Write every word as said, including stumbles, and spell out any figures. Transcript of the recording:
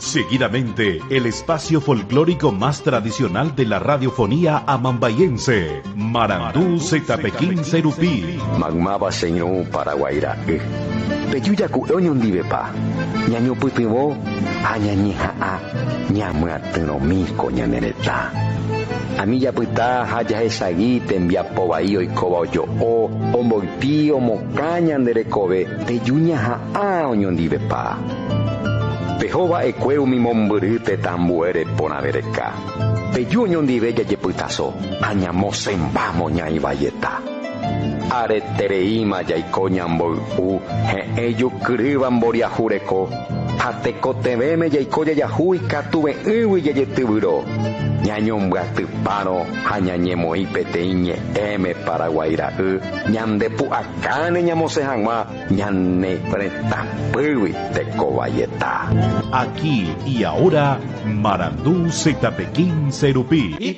Seguidamente, el espacio folclórico más tradicional de la radiofonía amambayense, Marandú Zetapekín Serupí. Magmaba señor Paraguaira. Peyuya ku oñon divepa. Ñaño pupivo, añañija a, ñamuatenomisco ñanereta. A mí ya puta haya esagui tembia povaío y coba yo o omboitío mocaña anderecobe peyuña a oñon divepa. Pejova ecueu mi mombrite tambuere ponavereca. Peyuñon diveya yeputazo, añamos en vamos ña y valleta. Aretereima ya y coñambo u, he ello criban boria jureco. Ateco teveme ya y coya ya hui catuve uy ya yetuburo. Ñañom gatupano, añañemo y peteiñe, eme paraguaira u, ñandepu acane ñamose hangma, ñane preta pui teco valleta. Aquí y ahora, Marandú Zetapekín Serupí.